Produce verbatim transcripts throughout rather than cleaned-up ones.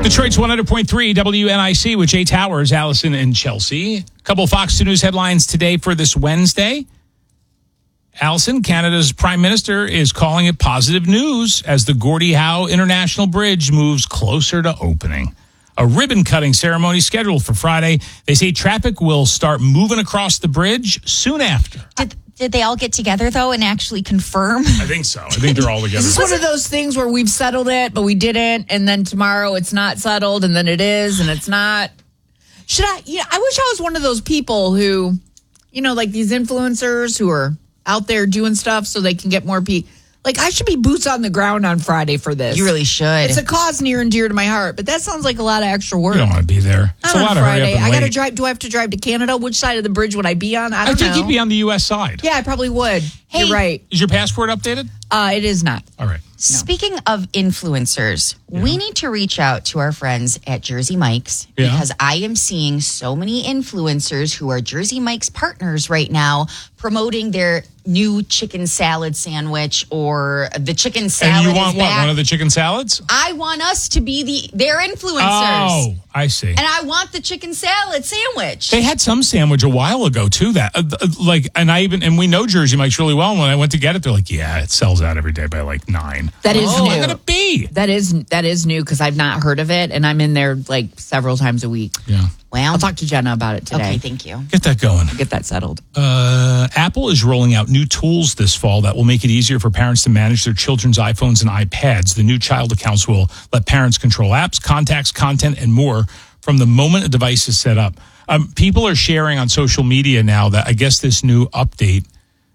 Detroit's one hundred point three W N I C with Jay Towers, Allison, and Chelsea. A couple Fox two News headlines today for this Wednesday. Allison, Canada's Prime Minister, is calling it positive news as the Gordie Howe International Bridge moves closer to opening. A ribbon-cutting ceremony scheduled for Friday. They say traffic will start moving across the bridge soon after. Did, did they all get together, though, and actually confirm? I think so. I think they're all together. Is this one of those things where we've settled it, but we didn't, and then tomorrow it's not settled, and then it is, and it's not? Should I? Yeah, I wish I was one of those people who, you know, like these influencers who are out there doing stuff so they can get more people. Like, I should be boots on the ground on Friday for this. You really should. It's a cause near and dear to my heart, but that sounds like a lot of extra work. You don't want to be there. It's Not a lot on of hurry Friday. up and I got to wait. drive. Do I have to drive to Canada? Which side of the bridge would I be on? I don't I think know. you'd be on the U S side. Yeah, I probably would. Hey. You're right. Is your passport updated? Uh, it is not. All right. Speaking of influencers, yeah. we need to reach out to our friends at Jersey Mike's yeah. because I am seeing so many influencers who are Jersey Mike's partners right now promoting their new chicken salad sandwich or the chicken salad. And you want is what? back. One of the chicken salads? I want us to be the their influencers. Oh, I see. And I want the chicken salad sandwich. They had some sandwich a while ago too. That uh, uh, like, and I even and we know Jersey Mike's really well. And when I went to get it, they're like, "Yeah, it sells out every day by like nine." That is oh, new. How could it be? That is that is new because I've not heard of it, and I'm in there like several times a week. Yeah. Well, I'll talk to Jenna about it today. Okay, thank you. Get that going. Get that settled. Uh, Apple is rolling out new tools this fall that will make it easier for parents to manage their children's iPhones and iPads. The new child accounts will let parents control apps, contacts, content, and more from the moment a device is set up. Um, people are sharing on social media now that I guess this new update,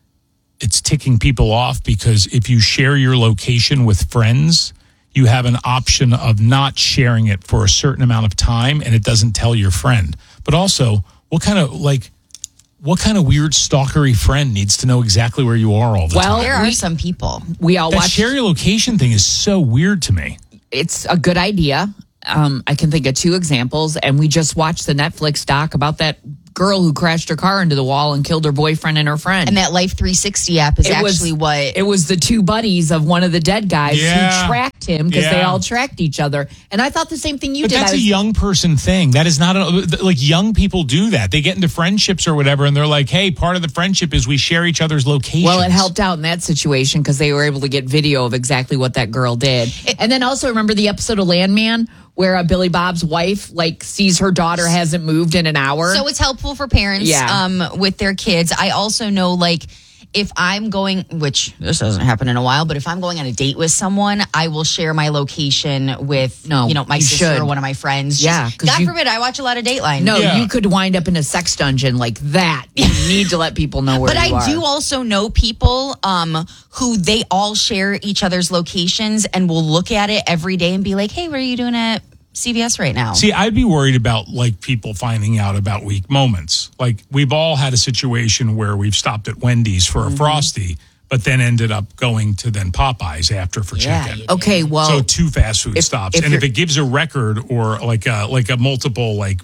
it's ticking people off because if you share your location with friends, you have an option of not sharing it for a certain amount of time and it doesn't tell your friend. But also, what kind of like what kind of weird stalkery friend needs to know exactly where you are all the Well, time? There are we- some people. We all That watch. share your location thing is so weird to me. It's a good idea. Um, I can think of two examples, and we just watched the Netflix doc about that girl who crashed her car into the wall and killed her boyfriend and her friend. And that Life three sixty app is It was- actually what... It was the two buddies of one of the dead guys Yeah. who tracked him because they Yeah. all tracked each other. And I thought the same thing you But did. that's I a was- young person thing. That is not a, like young people do that. They get into friendships or whatever, and they're like, "Hey, part of the friendship is we share each other's locations." Well, it helped out in that situation because they were able to get video of exactly what that girl did. And then also remember the episode of Landman where uh, Billy Bob's wife like sees her daughter hasn't moved in an hour. So it's helpful for parents Yeah. um, with their kids. I also know, like, if I'm going, which this hasn't happened in a while, but if I'm going on a date with someone, I will share my location with, No, you know, my you sister should. or one of my friends. Yeah, Just- 'cause God you- forbid, I watch a lot of Dateline. no, Yeah. you could wind up in a sex dungeon like that. You need to let people know where But you I are. do also know people um, who they all share each other's locations and will look at it every day and be like, "Hey, what are you doing at C V S right now?" See, I'd be worried about like people finding out about weak moments. Like we've all had a situation where we've stopped at Wendy's for a Frosty, but then ended up going to then Popeyes after for Yeah, chicken. you Okay, well, So two fast food if- stops, if and if you're- it gives a record or like a like a multiple like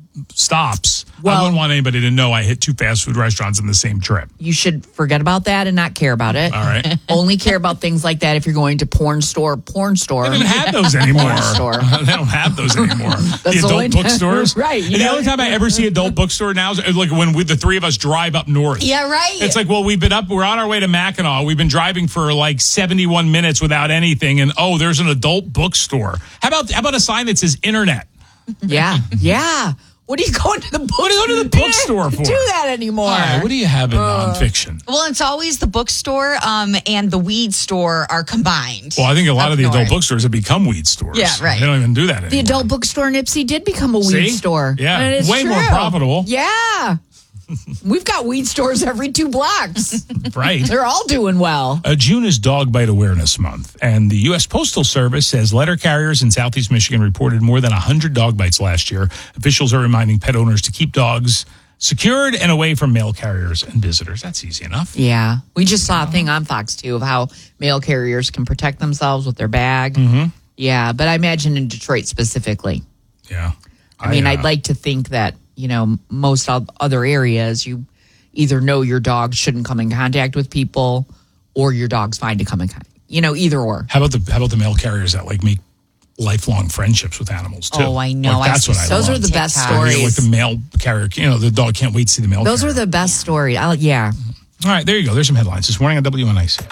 stops, I Well- wouldn't want anybody to know I hit two fast food restaurants in the same trip. you should forget about that and not care about it. All right. Only care about things like that if you're going to porn store, porn store. They don't even have those anymore. Porn store. They don't have those anymore. the the adult only- bookstores, Right, you And the know- only time I ever see adult bookstore now is like when we, the three of us drive up north. Yeah, right. It's like, well, we've been up, we're on our way to Mackinac. We've been driving for like seventy-one minutes without anything, and oh, there's an adult bookstore. How about how about a sign that says internet? Yeah, yeah. What are you going to the book? What are you going to the bookstore for? Do that anymore? All right, what do you have in nonfiction? Well, it's always the bookstore um, and the weed store are combined. Well, I think a lot up of the adult north. bookstores have become weed stores. Yeah, right. They don't even do that anymore. The adult bookstore in Ipsy did become a weed See? store. Yeah, And it's way more true. profitable. Yeah. We've got weed stores every two blocks. Right. They're all doing well. Uh, June is Dog Bite Awareness Month, and the U S Postal Service says letter carriers in Southeast Michigan reported more than one hundred dog bites last year. Officials are reminding pet owners to keep dogs secured and away from mail carriers and visitors. That's easy enough. Yeah. We just saw a thing on Fox two of how mail carriers can protect themselves with their bag. Mm-hmm. Yeah, but I imagine in Detroit specifically. Yeah. I mean, uh, I'd like to think that, you know, most of other areas, you either know your dog shouldn't come in contact with people or your dog's fine to come in contact. You know, either or. How about the how about the mail carriers that like make lifelong friendships with animals too. Oh, I know. Like, that's I what I Those love. are the best TikTok. stories. Like the mail carrier, you know, the dog can't wait to see the mail Those carrier. are the best story. I'll, yeah. All right, there you go. There's some headlines this morning on W N I C.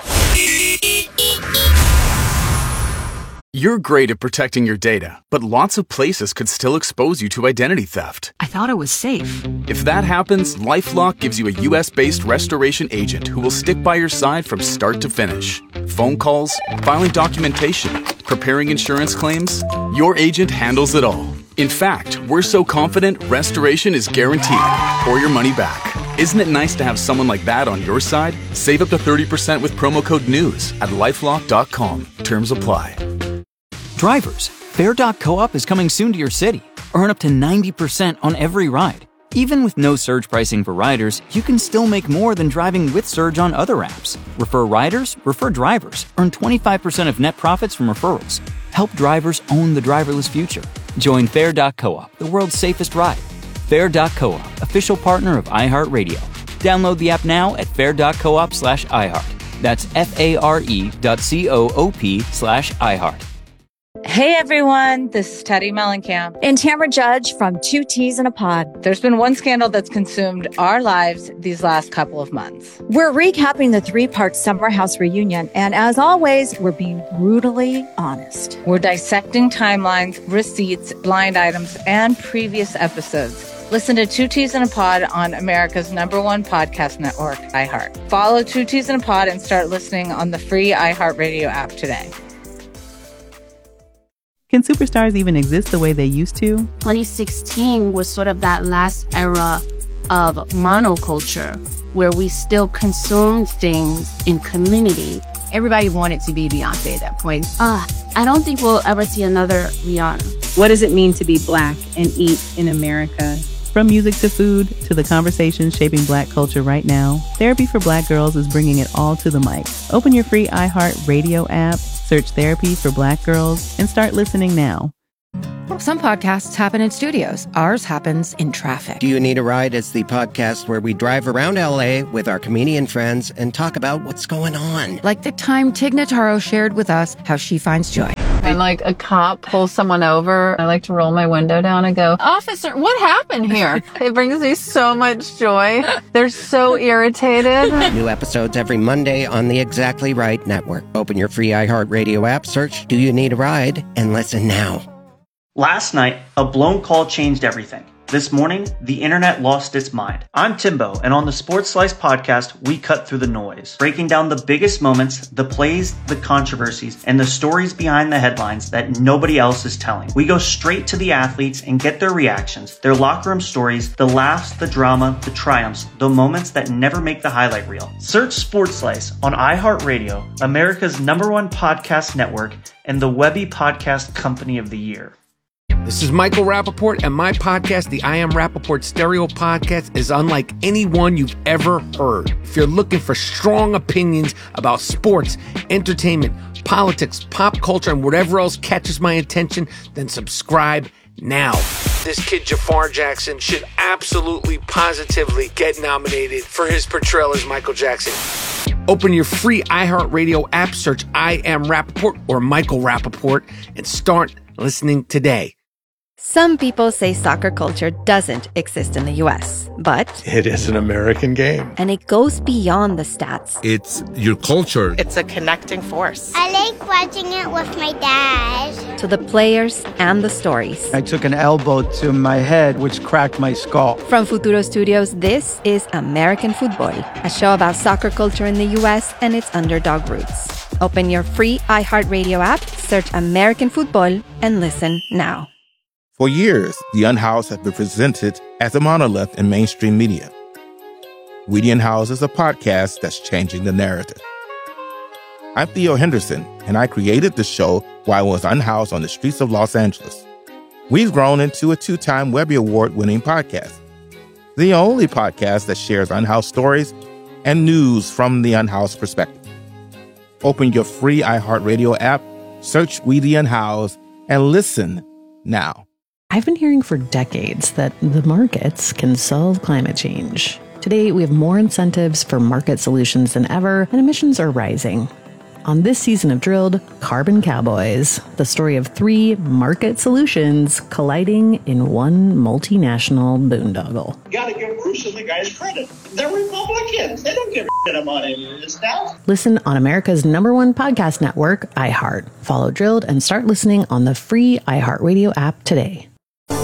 You're great at protecting your data, but lots of places could still expose you to identity theft. I thought it was safe. If that happens, LifeLock gives you a U S-based restoration agent who will stick by your side from start to finish. Phone calls, filing documentation, preparing insurance claims, your agent handles it all. In fact, we're so confident restoration is guaranteed or your money back. Isn't it nice to have someone like that on your side? Save up to thirty percent with promo code NEWS at lifelock dot com. Terms apply. Drivers, Fare dot co-op is coming soon to your city. Earn up to ninety percent on every ride. Even with no surge pricing for riders, you can still make more than driving with Surge on other apps. Refer riders, refer drivers. Earn twenty-five percent of net profits from referrals. Help drivers own the driverless future. Join Fare dot co-op, the world's safest ride. Fare dot co-op, official partner of iHeartRadio. Download the app now at fare dot coop slash iHeart. That's F-A-R-E dot C-O-O-P slash iHeart. Hey everyone, this is Teddy Mellencamp and Tamara Judge from Two Teas in a Pod. There's been one scandal that's consumed our lives these last couple of months. We're recapping the three-part Summer House reunion, and as always, we're being brutally honest. We're dissecting timelines, receipts, blind items, and previous episodes. Listen to Two Teas in a Pod on America's number one podcast network, iHeart. Follow Two Teas in a Pod and start listening on the free iHeartRadio app today. Can superstars even exist the way they used to? twenty sixteen was sort of that last era of monoculture where we still consumed things in community. Everybody wanted to be Beyonce at that point. Uh, I don't think we'll ever see another Rihanna. What does it mean to be Black and eat in America? From music to food to the conversations shaping Black culture right now, Therapy for Black Girls is bringing it all to the mic. Open your free iHeartRadio app, search Therapy for Black Girls, and start listening now. Some podcasts happen in studios. Ours happens in traffic. Do You Need a Ride? It's the podcast where we drive around L A with our comedian friends and talk about what's going on. Like the time Tig Notaro shared with us how she finds joy. When like a cop pulls someone over, I like to roll my window down and go, "Officer, what happened here?" It brings me so much joy. They're so irritated. New episodes every Monday on the Exactly Right Network. Open your free iHeartRadio app, search Do You Need a Ride, and listen now. Last night, a blown call changed everything. This morning, the internet lost its mind. I'm Timbo, and on the Sports Slice podcast, we cut through the noise, breaking down the biggest moments, the plays, the controversies, and the stories behind the headlines that nobody else is telling. We go straight to the athletes and get their reactions, their locker room stories, the laughs, the drama, the triumphs, the moments that never make the highlight reel. Search Sports Slice on iHeartRadio, America's number one podcast network, and the Webby Podcast Company of the Year. This is Michael Rappaport, and my podcast, the I Am Rappaport Stereo Podcast, is unlike any one you've ever heard. If you're looking for strong opinions about sports, entertainment, politics, pop culture, and whatever else catches my attention, then subscribe now. This kid, Jafar Jackson, should absolutely, positively get nominated for his portrayal as Michael Jackson. Open your free iHeartRadio app, search I Am Rappaport or Michael Rappaport, and start listening today. Some people say soccer culture doesn't exist in the U S, but it is an American game. And it goes beyond the stats. It's your culture. It's a connecting force. I like watching it with my dad. To the players and the stories. I took an elbow to my head, which cracked my skull. From Futuro Studios, this is American Football, a show about soccer culture in the U S and its underdog roots. Open your free iHeartRadio app, search American Football, and listen now. For years, the Unhoused have been presented as a monolith in mainstream media. We the Unhoused is a podcast that's changing the narrative. I'm Theo Henderson, and I created the show while I was unhoused on the streets of Los Angeles. We've grown into a two-time Webby Award-winning podcast, the only podcast that shares unhoused stories and news from the unhoused perspective. Open your free iHeartRadio app, search We the Unhoused, and listen now. I've been hearing for decades that the markets can solve climate change. Today, we have more incentives for market solutions than ever, and emissions are rising. On this season of Drilled, Carbon Cowboys, the story of three market solutions colliding in one multinational boondoggle. You gotta give Bruce and the guys credit. They're Republicans. They don't give a shit about any of this stuff. Listen on America's number one podcast network, iHeart. Follow Drilled and start listening on the free iHeartRadio app today.